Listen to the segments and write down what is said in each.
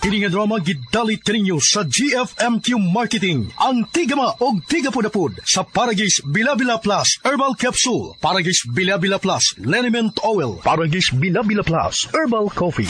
Kini nga drama gidalit kaninyo sa GFMQ Marketing. Ang tigama og tigapudapud sa Paragis Bila-Bila Plus Herbal Capsule, Paragis Bila-Bila Plus Liniment Oil, Paragis Bila-Bila Plus Herbal Coffee.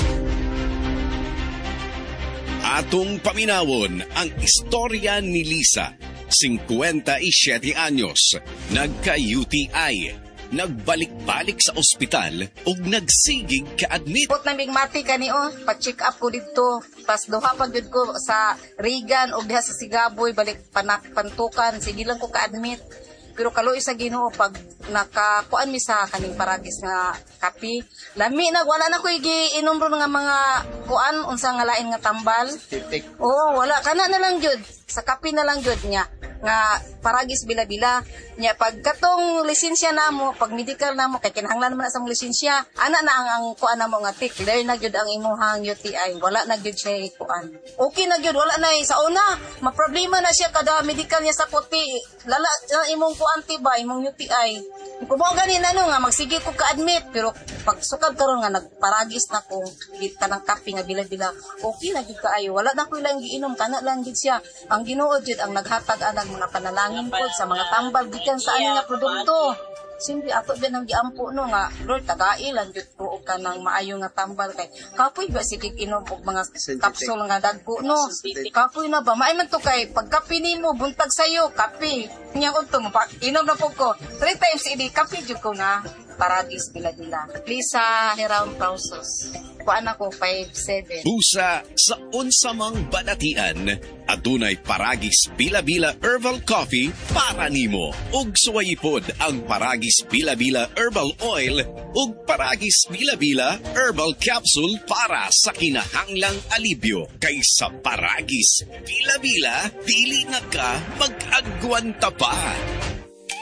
Atong paminawon ang istorya ni Lisa, 57 anyos, nagka-UTI. Nagbalik-balik sa ospital ug nagsigig ka-admit. Put na mati kani pa-check up ko dito. Pas duha pag jud ko sa Regan ug diha sa Sigaboy balik pantukan, sige lang ko ka-admit. Pero kaloy sa Ginoo pag nakakuan mi sa kaning Paragis nga kape, lami na wala na ko giinom ron nga mga kuan unsa nga lain nga tambal. Oo, wala kana na lang jud. Sa kape na lang jud niya nga Paragis Bila-Bila nya pag katong lisensya namo pag medical namo kay kinahanglan man sa lisensya ana na ang kuan namo nga clear na gyud ang imuhang UTI, wala na gyud siya kuan, okay na gyud, wala na sa una maproblema na siya kada medical niya sa puti lala imong kuan tiba imong UTI kumo gani na nga magsige ko ka-admit pero pag sukad karon nga nagparagis na ko git kanang kape nga Bila-Bila okay na gyud kaayo, wala na ko ilang giinom kana lang gyud siya. Ang Ginoo jud ang naghatag anang mga panalangin pod sa mga tambal gikan sa ani nga produkto. Simple ato din ang giampo no nga Lord tagailan jud ko og kanang maayo nga tambal kay kapoy ba sige inom og mga capsule nga dagko no. Kapoy na ba maay man to kay pagkape nimo buntag sayo kape. Nya unto mo inom na pud ko 3 times a day kape jud ko nga Paragis Bila-Bila. Lisa Heround Pausos. Kuan ako 5'7". Busa sa unsamang banatian, adunay Paragis Bila-Bila Herbal Coffee para nimo. Ug suwayipod ang Paragis Bila-Bila Herbal Oil ug Paragis Bila-Bila Herbal Capsule para sa kinahanglang alibyo. Kaysa Paragis Bila-Bila, dili na ka mag-agwanta pa.